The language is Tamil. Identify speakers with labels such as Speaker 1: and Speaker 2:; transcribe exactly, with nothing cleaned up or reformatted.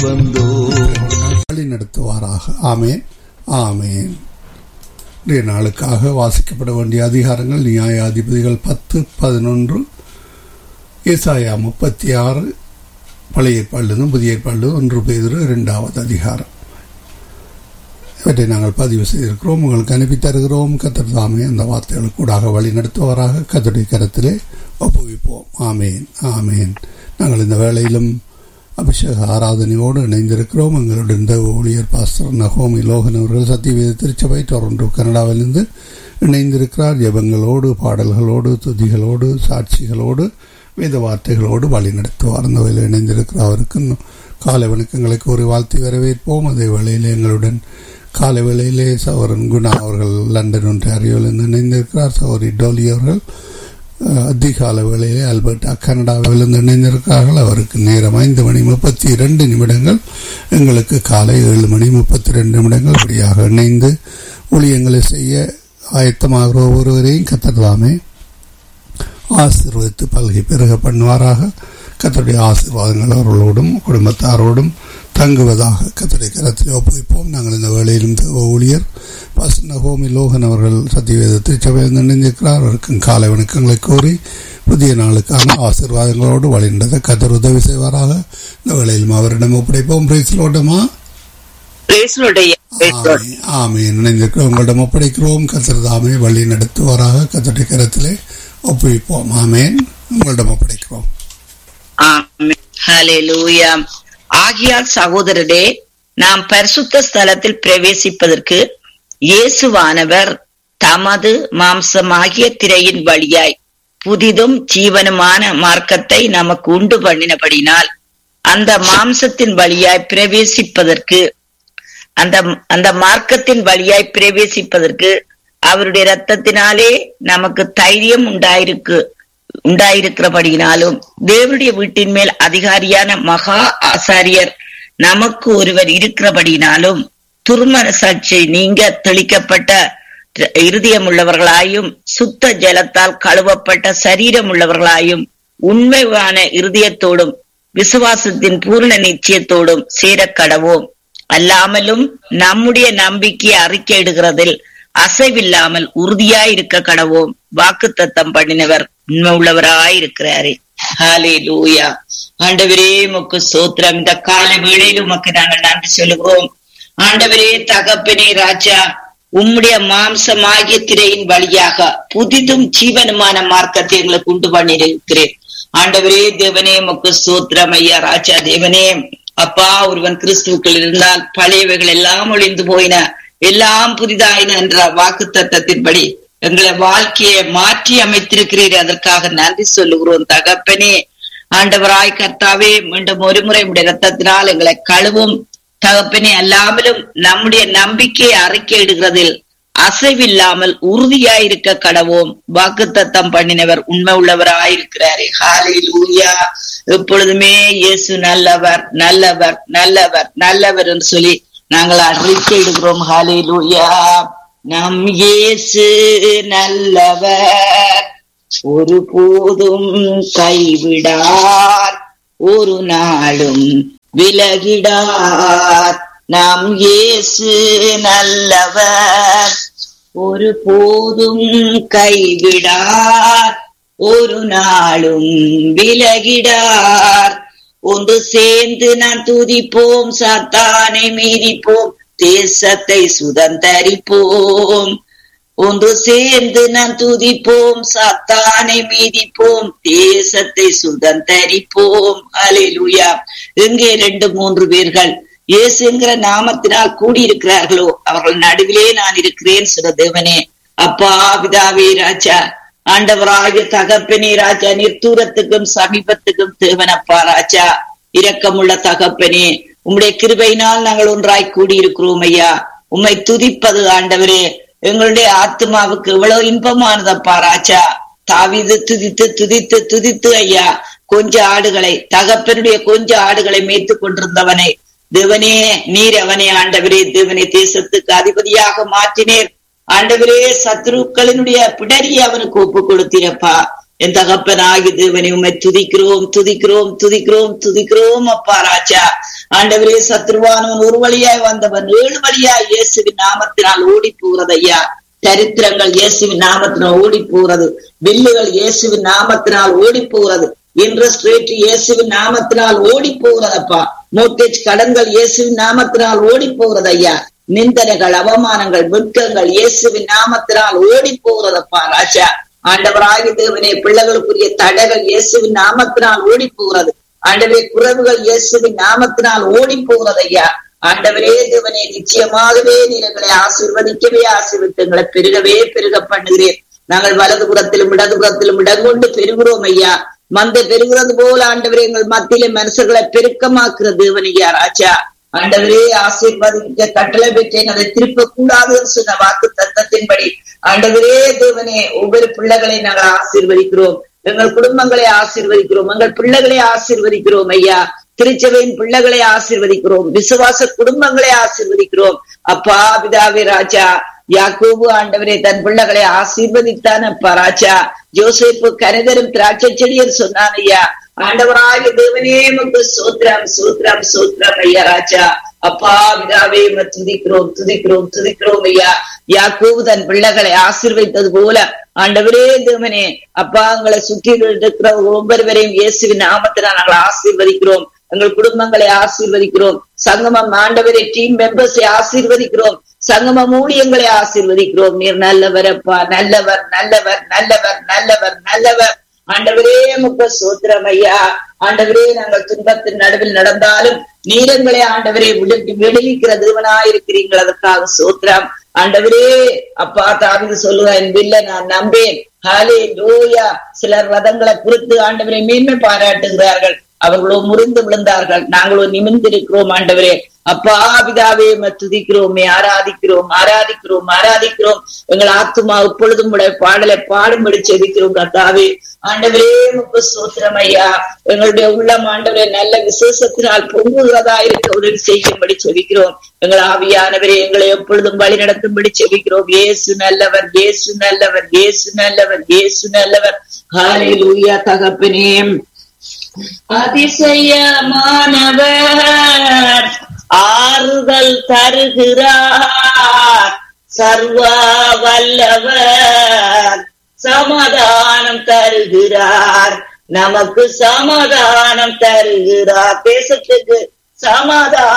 Speaker 1: வந்தோ
Speaker 2: வழி நடத்துவாராக. ஆமேன் ஆமேன். இன்றைய நாளுக்காக வாசிக்கப்பட வேண்டிய அதிகாரங்கள் நியாயாதிபதிகள் பத்து பதினொன்று, ஏசாயா முப்பத்தி ஆறு, பழைய ஏற்பாடு புதிய ஏற்பாடு ஒன்று பேதுரு இரண்டாவது அதிகாரம். இவற்றை நாங்கள் பதிவு செய்திருக்கிறோம், உங்களுக்கு அனுப்பி தருகிறோம். கர்த்தர் தாமே அந்த வார்த்தைகளுக்கு கூடாக வழி நடத்துவாராக. கர்த்தருடைய கரத்திலே ஒப்புவிப்போம். ஆமேன் ஆமேன். நாங்கள் இந்த வேளையிலும் அபிஷேக ஆராதனையோடு இணைந்திருக்கிறோம். எங்களுடைய இந்த ஊழியர் பாஸ்டர் நகோமி லோகன் அவர்கள் சத்தியவேத திருச்சபை டொரண்டோ கனடாவிலிருந்து இணைந்திருக்கிறார். ஜெபங்களோடு, பாடல்களோடு, துதிகளோடு, சாட்சிகளோடு, வேத வார்த்தைகளோடு வழி நடத்துவார். அந்த வேலையில் இணைந்திருக்கிற அவருக்கு காலை வணக்கங்களை கூறி வாழ்த்தி வரவேற்போம். அதே வேளையில் எங்களுடன் காலை வேளையிலே சகோதரன் குணா அவர்கள் லண்டன் ஒன்றாரியோவிலிருந்து இணைந்திருக்கிறார். சகோதரி டோலி அவர்கள் அதிகால வேளையிலே அல்பர்டா கனடாவிலிருந்து இணைந்திருக்கிறார்கள். அவருக்கு நேரம் ஐந்து மணி முப்பத்தி இரண்டு நிமிடங்கள், எங்களுக்கு காலை ஏழு மணி முப்பத்தி ரெண்டு நிமிடங்கள். இப்படியாக இணைந்து ஊழியங்களை செய்ய ஆயத்தமாகிற ஒவ்வொருவரையும் கர்த்தர் தாமே ஆசீர்வதித்து பல்கி பெருக பண்ணுவாராக. கர்த்தருடைய ஆசீர்வாதங்கள் அவர்களோடும் குடும்பத்தாரோடும் தங்குவதாக. கர்த்தருடைய கரத்தில் ஒப்புவிப்போம். நாங்கள் இந்த வேளையிலும் ஊழியர் பாஸ்டர் நகோமி லோகன் அவர்கள் சத்தியவேத திருச்சபையில் இணைந்திருக்கிறார். அவருக்கும் காலை வணக்கங்களை கோரி புதிய நாளுக்கான ஆசீர்வாதங்களோடு வழிந்ததை கர்த்தர் உதவி செய்வாராக. இந்த வேளையிலும் அவரிடம் ஒப்படைப்போம். பிரேசிலோடமா ஆமீன். இணைந்திருக்கிறோம், உங்களிடம் ஒப்படைக்கிறோம். கர்த்தர் தாமே வழி நடத்துவாராக. கர்த்தருடைய கரத்திலே ஒப்புவிப்போம். ஆமேன். உங்களிடம் ஒப்படைக்கிறோம்.
Speaker 3: ஆகியால் சகோதரரே, நாம் பரிசுத்த ஸ்தலத்தில் பிரவேசிப்பதற்கு இயேசுவானவர் தமது மாம்சமாகிய திரையின் வழியாய் புதிதும் ஜீவனுமான மார்க்கத்தை நமக்கு உண்டு பண்ணினபடினால் அந்த மாம்சத்தின் வழியாய் பிரவேசிப்பதற்கு அந்த அந்த மார்க்கத்தின் வழியாய் பிரவேசிப்பதற்கு அவருடைய இரத்தத்தினாலே நமக்கு தைரியம் உண்டாயிருக்கு உண்டாயிருக்கிறபடியினாலும் தேவனுடைய வீட்டின் மேல் அதிகாரியான மகா ஆசாரியர் நமக்கு ஒருவர் இருக்கிறபடியினாலும் துர்மனசாட்சி நீங்க தெளிக்கப்பட்ட இருதயம் உள்ளவர்களாயும் சுத்த ஜலத்தால் கழுவப்பட்ட சரீரம் உள்ளவர்களாயும் உண்மையான இருதயத்தோடும் விசுவாசத்தின் பூர்ண நிச்சயத்தோடும் சேரக்கடவோம். அல்லாமலும் நம்முடைய நம்பிக்கையை அறிக்கையிடுகிறதில் அசைவில்லாமல் உறுதியாயிருக்க கடவோம். வாக்கு தத்தம் பண்ணினவர் உண்மை உள்ளவராயிருக்கிறாரே. ஹல்லேலூயா. ஆண்டவரே உமக்கு ஸ்தோத்திரம். இந்த காலை வேளையில் உமக்கு நாங்கள் நன்றி சொல்லுகிறோம். ஆண்டவரே தகப்பனே ராஜா, உம்முடைய மாம்சமாகிய திரையின் வழியாக புதிதும் ஜீவனுமான மார்க்கத்தை எங்களுக்கு உண்டு பண்ணியிருக்கிறேன். ஆண்டவரே தேவனே உமக்கு ஸ்தோத்திரம். ஐயா ராஜா தேவனே, அப்பா, ஒருவன் கிறிஸ்துவுக்குள் இருந்தால் பழையவைகள் எல்லாம் ஒளிந்து போயின, எல்லாம் புதிதாயின என்ற வாக்கு தத்தத்தின்படி எங்களை வாழ்க்கையை மாற்றி அமைத்திருக்கிறீர். அதற்காக நன்றி சொல்லுகிறோம் தகப்பனே. ஆண்டவராய் கர்த்தாவே, மீண்டும் ஒரு முறை உடைய ரத்தத்தினால் எங்களை கழுவும் தகப்பனே. அல்லாமலும் நம்முடைய நம்பிக்கையை அறிக்கையிடுகிறதில் அசைவில்லாமல் உறுதியாயிருக்க கடவோம். வாக்கு தத்தம் பண்ணினவர் உண்மை உள்ளவராயிருக்கிறாரே. ஹல்லேலூயா. எப்பொழுதுமே இயேசு நல்லவர் நல்லவர் நல்லவர் நல்லவர் என்று சொல்லி நாங்கள் அறிக்கையிடுகிறோம். ஹல்லேலூயா. நம் இயேசு நல்லவர், ஒரு போதும் கைவிடார், ஒரு நாளும் விலகிடார். நம் இயேசு நல்லவர், ஒரு போதும் கைவிடார், ஒரு நாளும் விலகிடார். ஒன்று சேர்ந்து நான் துதிப்போம், சாத்தானை மீறிப்போம், தேசத்தை சுதந்தரிப்போம். ஒன்று சேர்ந்து நாம் துதிப்போம், சாத்தானை மீதிப்போம், தேசத்தை சுதந்தரிப்போம். அல்லேலூயா. எங்கே ரெண்டு மூன்று பேர்கள் இயேசுங்கிற நாமத்தினால் கூடியிருக்கிறார்களோ அவர்கள் நடுவிலே நான் இருக்கிறேன் சொல்ல தேவனே. அப்பா பிதாவே ராஜா, ஆண்டவராகிய தகப்பனே ராஜா, நீர் தூரத்துக்கும் சமீபத்துக்கும் தேவனப்பா ராஜா, இரக்கமுள்ள தகப்பனே, உம்முடைய கிருபையினால் நாங்கள் ஒன்றாய் கூடியிருக்கிறோம் ஐயா. உம்மை துதிப்பது ஆண்டவரே எங்களுடைய ஆத்மாவுக்கு இவ்வளவு இன்பமானதப்பா ராஜா. தாவீது துதித்து துதித்து துதித்து ஐயா கொஞ்ச ஆடுகளை, தகப்பனுடைய கொஞ்ச ஆடுகளை மேய்த்து கொண்டிருந்தவனை தேவனே நீர் அவனை ஆண்டவரே தேவனே தேசத்துக்கு அதிபதியாக மாற்றினேர். ஆண்டவரே சத்ருக்களினுடைய பிடரியை அவனுக்கு ஒப்பு கொடுத்தீரப்பா. என் தகப்பனாகி தேவனை உம்மை துதிக்கிறோம் துதிக்கிறோம் துதிக்கிறோம் துதிக்கிறோம் அப்பா ராஜா. ஆண்டவரே, சத்ருவானவன் ஒரு வழியாய் வந்தவன் ஏழு வழியாய் இயேசுவின் நாமத்தினால் ஓடி போகிறது ஐயா. சரித்திரங்கள் இயேசுவின் நாமத்தினால் ஓடி போகிறது. வில்லுகள் இயேசுவின் நாமத்தினால் ஓடி போகிறது. இன்ட்ரெஸ்ட் ரேட் இயேசுவின் நாமத்தினால் ஓடி போகிறதப்பா. மோர்கேஜ் கடன்கள் இயேசுவின் நாமத்தினால் ஓடி போகிறது ஐயா. நிந்தனைகள், அவமானங்கள், வெட்கங்கள் இயேசுவின் நாமத்தினால் ஓடி போகிறதப்பா ராஜா. ஆண்டவராகி தேவனே, பிள்ளைகளுக்குரிய தடைகள் இயேசுவின் நாமத்தினால் ஓடி போகிறது. ஆண்டவரே, குறைவுகள் இயேசுவின் நாமத்தினால் ஓடி போகிறது ஐயா. ஆண்டவரே தேவனே, நிச்சயமாகவே நீங்களை ஆசீர்வதிக்கவே ஆசீர்வித்துங்களை பெருகவே பெருக பண்ணுகிறேன். நாங்கள் வலது புறத்திலும் இடது புறத்திலும் இடங்கொண்டு பெருகிறோம் ஐயா. மந்தை பெருகிறது போல ஆண்டவரே எங்கள் மத்தியிலே மனுஷர்களை பெருக்கமாக்குற தேவனையா ராஜா. ஆண்டவரே, ஆசீர்வாதிக்க கட்டளை பெற்றேன், அதை திருப்ப கூடாதுன்னு சொன்ன வாக்கு தத்தத்தின்படி ஆண்டவரே தேவனே, ஒவ்வொரு பிள்ளைகளை நாங்கள் ஆசீர்வதிக்கிறோம். எங்கள் குடும்பங்களை ஆசீர்வதிக்கிறோம். எங்கள் பிள்ளைகளை ஆசீர்வதிக்கிறோம் ஐயா. திருச்சபையின் பிள்ளைகளை ஆசீர்வதிக்கிறோம். விசுவாச குடும்பங்களை ஆசீர்வதிக்கிறோம். அப்பா பிதாவே ராஜா. யாக்கோபு ஆண்டவரே தன் பிள்ளைகளை ஆசீர்வதித்தான் அப்பா ராஜா. ஜோசேப்பு கனதரும் திராட்சை செடியர் சொன்னான் ஐயா. ஆண்டவராகிய தேவனே உமக்கு சோத்ரம் சோத்ரம் சோத்ரம் ஐயா ராஜா. அப்பா பிதாவே துதிக்கிறோம் துதிக்கிறோம் துதிக்கிறோம் ஐயா. யாக்கோபு தன் பிள்ளைகளை ஆசீர்வதித்தது போல ஆண்டவரே தேவனே, அப்பா எங்களை சுற்றி இருக்கிற ஒவ்வொருவரையும் இயேசுவின் நாமத்தினால் நாங்கள் ஆசீர்வதிக்கிறோம். எங்கள் குடும்பங்களை ஆசீர்வதிக்கிறோம். சங்கமம் ஆண்டவரே டீம் மெம்பர்ஸை ஆசீர்வதிக்கிறோம். சங்கமம் ஊழியங்களை ஆசீர்வதிக்கிறோம். நீர் நல்லவர் அப்பா, நல்லவர் நல்லவர் நல்லவர் நல்லவர் நல்லவர். ஆண்டவரே உமக்கு சோத்திரம் ஐயா. ஆண்டவரே, நாங்கள் துன்பத்தின் நடுவில் நடந்தாலும் நீரங்களை ஆண்டவரே விடுவிக்கிற தேவனாயிருக்கிறீர்கள், அதற்காக சோத்திரம். ஆண்டவரே அப்பா, தாவீது சொல்லுவான், என் பிள்ளை நான் நம்பேன். ஹல்லேலூயா. சிலர் ரதங்களை குறித்து ஆண்டவரை மேன்மை பாராட்டுகிறார்கள். அவர்களோ முறிந்து விழுந்தார்கள், நாங்களோ நிமிர்ந்திருக்கிறோம். ஆண்டவரே அப்பா பிதாவே துதிக்கிறோமே, ஆராதிக்கிறோம் ஆராதிக்கிறோம் ஆராதிக்கிறோம். எங்கள் ஆத்துமா இப்பொழுதும் உடைய பாடலை பாடும்படி செபிக்கிறோம் கர்த்தாவே. ஆண்டவரே உமக்கு ஸ்தோத்திரம் ஐயா. எங்களுடைய உள்ளம் ஆண்டவரே நல்ல விசேஷத்தினால் பொங்குகிறதா இருக்க உதவி செய்யும்படி செபிக்கிறோம். எங்கள் ஆவியானவரே எங்களை எப்பொழுதும் வழி நடத்தும்படி செபிக்கிறோம். இயேசு நல்லவர், இயேசு நல்லவர், இயேசு நல்லவர், இயேசு நல்லவர். ஹல்லேலூயா. தகப்பனே, அதிசயமானவர், ஆறுதல் தருகிறார், சர்வ வல்லவர், சமாதானம் தருகிறார், நமக்கு சமாதானம் தருகிறார், தேசத்துக்கு சமாதானம்